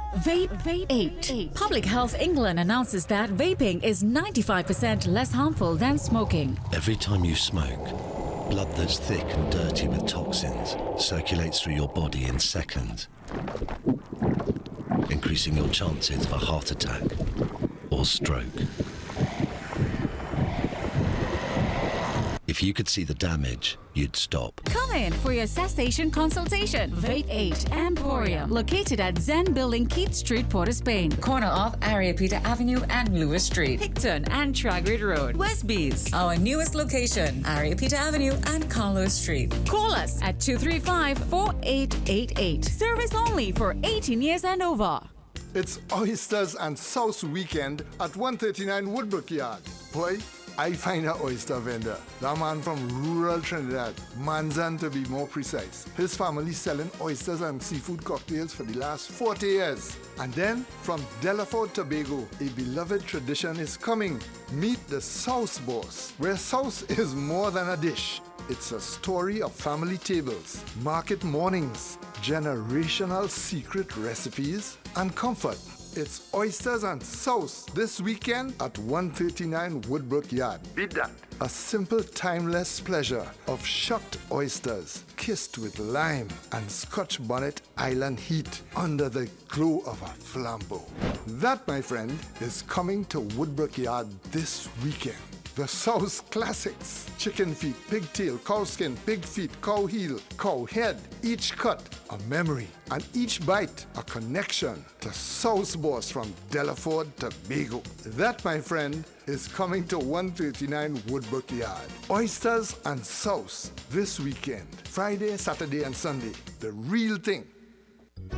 Vape 8. Public Health England announces that vaping is 95% less harmful than smoking. Every time you smoke, blood that's thick and dirty with toxins circulates through your body in seconds, increasing your chances of a heart attack or stroke. If you could see the damage, you'd stop. Come in for your cessation consultation. Vape 8 Emporium, located at Zen Building, Keith Street, Port of Spain, corner of Ariapita Avenue and Lewis Street, Picton and Tragrid Road, Westbees. Our newest location, Ariapita Avenue and Carlos Street. Call us at 235-4888. Service only for 18 years and over. It's Oysters and Sauce Weekend at 139 Woodbrook Yard. Boy, I find an oyster vendor. That man from rural Trinidad, Manzan to be more precise. His family selling oysters and seafood cocktails for the last 40 years. And then from Delaford, Tobago, a beloved tradition is coming. Meet the Sauce Boss, where sauce is more than a dish. It's a story of family tables, market mornings, generational secret recipes, and comfort. It's Oysters and Sauce this weekend at 139 Woodbrook Yard. Beat that. A simple, timeless pleasure of shucked oysters kissed with lime and Scotch bonnet island heat under the glow of a flambeau. That, my friend, is coming to Woodbrook Yard this weekend. The Sauce Classics. Chicken feet, pigtail, cow skin, pig feet, cow heel, cow head. Each cut, a memory. And each bite, a connection to Sauce Boss from Delaford, Tobago. That, my friend, is coming to 139 Woodbrook Yard. Oysters and Sauce this weekend. Friday, Saturday, and Sunday. The real thing.